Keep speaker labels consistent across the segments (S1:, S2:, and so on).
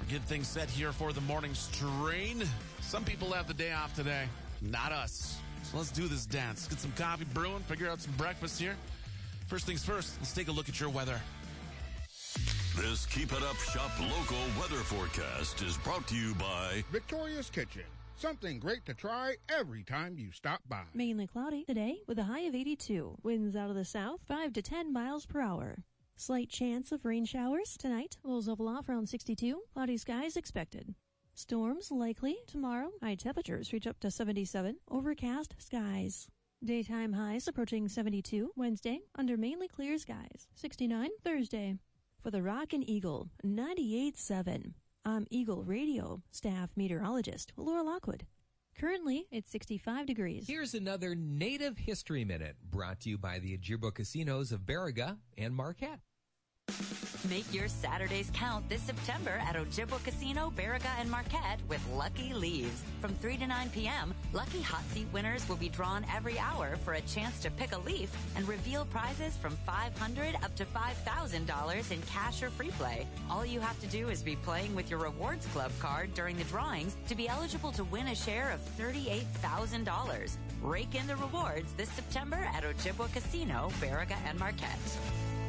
S1: Get things set here for the morning strain. Some people have the day off today, not us. So let's do this dance. Get some coffee brewing, figure out some breakfast here. First things first, let's take a look at your weather.
S2: This Keep It Up Shop local weather forecast is brought to you by
S3: Victoria's Kitchen. Something great to try every time you stop by.
S4: Mainly cloudy today with a high of 82. Winds out of the south 5 to 10 miles per hour. Slight chance of rain showers tonight. Lows level off around 62. Cloudy skies expected. Storms likely tomorrow. High temperatures reach up to 77. Overcast skies. Daytime highs approaching 72 Wednesday under mainly clear skies. 69 Thursday. For the Rockin' Eagle 98.7. I'm Eagle Radio staff meteorologist Laura Lockwood. Currently, it's 65 degrees.
S5: Here's another Native History Minute brought to you by the Ojibwa Casinos of Baraga and Marquette.
S6: Make your Saturdays count this September at Ojibwa Casino, Baraga, and Marquette with Lucky Leaves. From 3 to 9 p.m., Lucky Hot Seat winners will be drawn every hour for a chance to pick a leaf and reveal prizes from $500 up to $5,000 in cash or free play. All you have to do is be playing with your Rewards Club card during the drawings to be eligible to win a share of $38,000. Rake in the rewards this September at Ojibwa Casino, Baraga, and Marquette.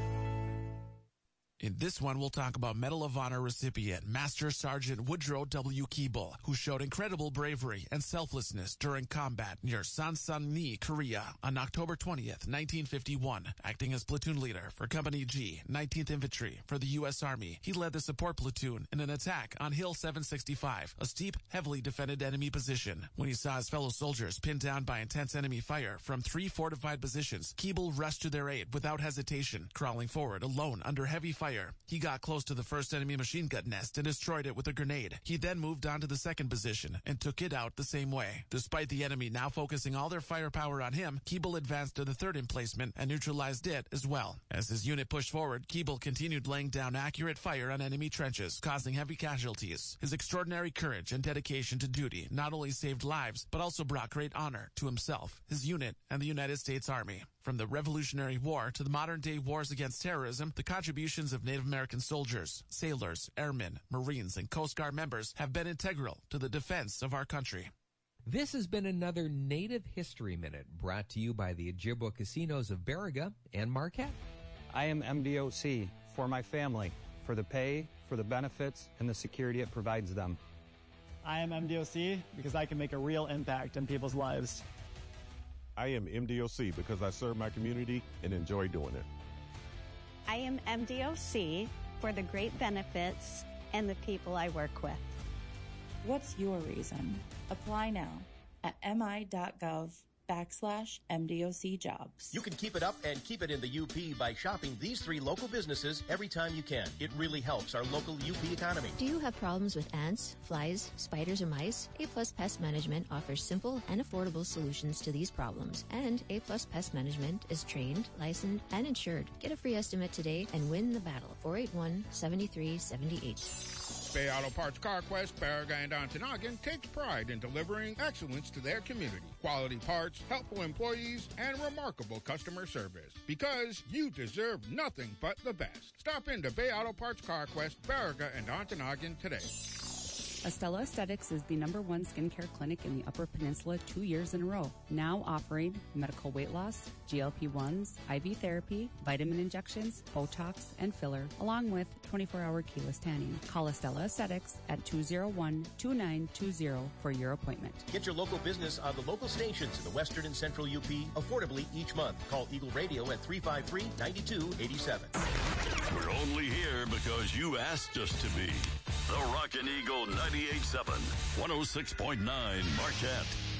S1: In this one, we'll talk about Medal of Honor recipient Master Sergeant Woodrow W. Keeble, who showed incredible bravery and selflessness during combat near Sansanni, Korea on October 20th, 1951. Acting as platoon leader for Company G, 19th Infantry for the U.S. Army, he led the support platoon in an attack on Hill 765, a steep, heavily defended enemy position. When he saw his fellow soldiers pinned down by intense enemy fire from 3 fortified positions, Keeble rushed to their aid without hesitation, crawling forward alone under heavy fire. He got close to the first enemy machine gun nest and destroyed it with a grenade. He then moved on to the second position and took it out the same way. Despite the enemy now focusing all their firepower on him, Keeble advanced to the third emplacement and neutralized it as well. As his unit pushed forward, Keeble continued laying down accurate fire on enemy trenches, causing heavy casualties. His extraordinary courage and dedication to duty not only saved lives, but also brought great honor to himself, his unit, and the United States Army. From the Revolutionary War to the modern-day wars against terrorism, the contributions of Native American soldiers, sailors, airmen, Marines, and Coast Guard members have been integral to the defense of our country.
S5: This has been another Native History Minute brought to you by the Ojibwa Casinos of Baraga and Marquette.
S7: I am MDOC for my family, for the pay, for the benefits, and the security it provides them.
S8: I am MDOC because I can make a real impact in people's lives.
S9: I am MDOC because I serve my community and enjoy doing it.
S10: I am MDOC for the great benefits and the people I work with.
S11: What's your reason? Apply now at mi.gov/MDOC jobs.
S12: You can keep it up and keep it in the UP by shopping these 3 local businesses every time you can. It really helps our local UP economy.
S13: Do you have problems with ants, flies, spiders, or mice? A+ Pest Management offers simple and affordable solutions to these problems. And A+ Pest Management is trained, licensed, and insured. Get a free estimate today and win the battle. 481-7378.
S3: Bay Auto Parts CarQuest, Baraga, and Ontonagon takes pride in delivering excellence to their community. Quality parts, helpful employees, and remarkable customer service. Because you deserve nothing but the best. Stop into Bay Auto Parts CarQuest, Baraga, and Ontonagon today.
S14: Estella Aesthetics is the #1 skincare clinic in the Upper Peninsula 2 years in a row. Now offering medical weight loss, GLP-1s, IV therapy, vitamin injections, Botox, and filler, along with 24-hour keyless tanning. Call Estella Aesthetics at 201-2920 for your appointment.
S12: Get your local business on the local stations in the Western and Central UP affordably each month. Call Eagle Radio at 353-9287.
S2: We're only here because you asked us to be. The Rockin' Eagle 98.7, 106.9 Marquette.